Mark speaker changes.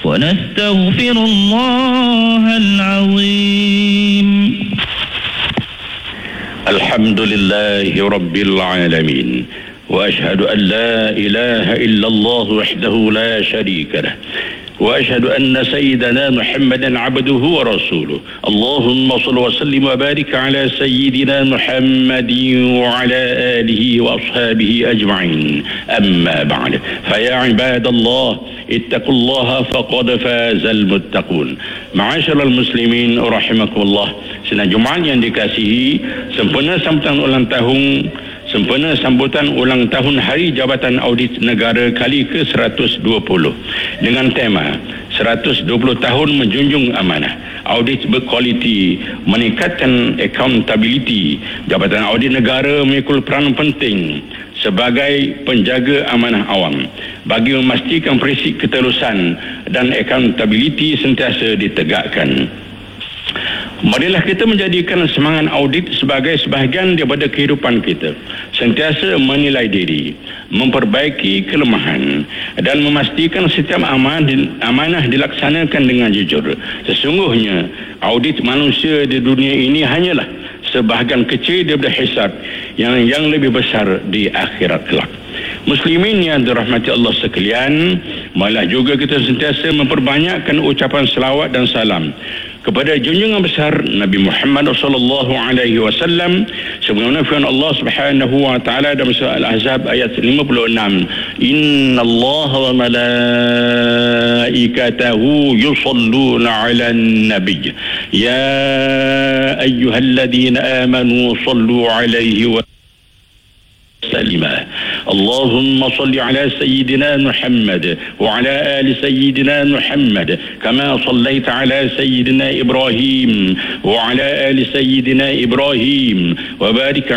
Speaker 1: ونستغفر الله العظيم.
Speaker 2: الحمد لله رب العالمين، وأشهد أن لا إله إلا الله وحده لا شريك له، وأشهد أن سيدنا محمدا عبده ورسوله. اللهم صل وسلم وبارك على سيدنا محمد وعلى آله وأصحابه أجمعين. أما بعد، فيا عباد الله اتقوا الله فقد فاز المتقون. معاشر المسlimin rahimakumullah. Sidang Jumaat yang dikasihi, sempena sambutan ulang tahun Hari Jabatan Audit Negara kali ke-120 dengan tema 120 tahun menjunjung amanah. Audit berkualiti meningkatkan accountability. Jabatan Audit Negara memikul peranan penting sebagai penjaga amanah awam bagi memastikan prinsip keterusan dan accountability sentiasa ditegakkan. Marilah kita menjadikan semangat audit sebagai sebahagian daripada kehidupan kita. Sentiasa menilai diri, memperbaiki kelemahan dan memastikan setiap amanah dilaksanakan dengan jujur. Sesungguhnya audit manusia di dunia ini hanyalah sebahagian kecil daripada hisab yang lebih besar di akhirat kelak. Muslimin yang dirahmati Allah sekalian, malah juga kita sentiasa memperbanyakkan ucapan selawat dan salam kepada junjungan besar Nabi Muhammad sallallahu alaihi wasallam sebagaimana firman Allah Subhanahu wa taala dalam surah Al-Ahzab ayat 56, innallaha wa malaikatahu yusalluna 'alan nabiy ya ayyuhalladzina amanu sallu 'alaihi wa سلمة اللهم صل على سيدنا محمد وعلى آل سيدنا محمد كما صليت على سيدنا إبراهيم وعلى آل سيدنا إبراهيم وبارك